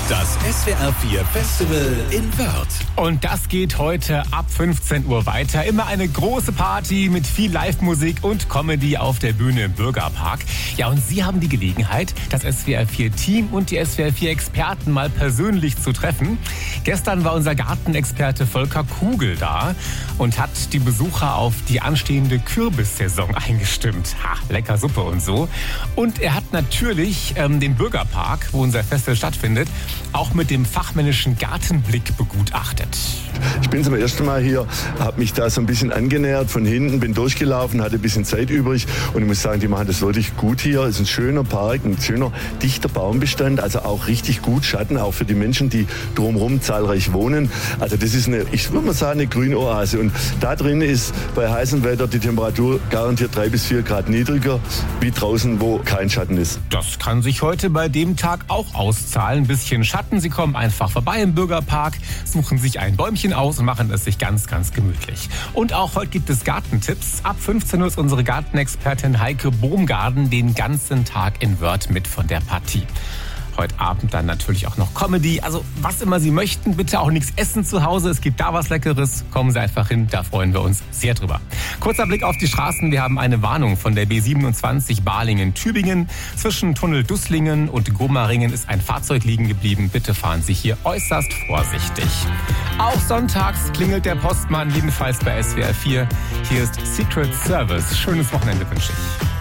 Das SWR 4 Festival in Wörth. Und das geht heute ab 15 Uhr weiter. Immer eine große Party mit viel Live-Musik und Comedy auf der Bühne im Bürgerpark. Ja, und Sie haben die Gelegenheit, das SWR 4 Team und die SWR 4 Experten mal persönlich zu treffen. Gestern war unser Gartenexperte Volker Kugel da und hat die Besucher auf die anstehende Kürbissaison eingestimmt. Ha, lecker Suppe und so. Und er hat natürlich den Bürgerpark, wo unser Festival stattfindet, auch mit dem fachmännischen Gartenblick begutachtet. Ich bin zum ersten Mal hier, habe mich da so ein bisschen angenähert von hinten, bin durchgelaufen, hatte ein bisschen Zeit übrig und ich muss sagen, die machen das wirklich gut hier. Es ist ein schöner Park, ein schöner, dichter Baumbestand, also auch richtig gut Schatten, auch für die Menschen, die drumherum zahlreich wohnen. Also das ist ich würde mal sagen, eine grüne Oase. Und da drin ist bei heißem Wetter die Temperatur garantiert 3 bis 4 Grad niedriger, wie draußen, wo kein Schatten ist. Das kann sich heute bei dem Tag auch auszahlen. Ein bisschen Schatten. Sie kommen einfach vorbei im Bürgerpark, suchen sich ein Bäumchen aus und machen es sich ganz, ganz gemütlich. Und auch heute gibt es Gartentipps. Ab 15 Uhr ist unsere Gartenexpertin Heike Bohmgarden den ganzen Tag in Wörth mit von der Partie. Heute Abend dann natürlich auch noch Comedy. Also was immer Sie möchten, bitte auch nichts essen zu Hause. Es gibt da was Leckeres. Kommen Sie einfach hin, da freuen wir uns sehr drüber. Kurzer Blick auf die Straßen. Wir haben eine Warnung von der B27 Balingen-Tübingen. Zwischen Tunnel Dusslingen und Gomaringen ist ein Fahrzeug liegen geblieben. Bitte fahren Sie hier äußerst vorsichtig. Auch sonntags klingelt der Postmann, jedenfalls bei SWR 4. Hier ist Secret Service. Schönes Wochenende wünsche ich.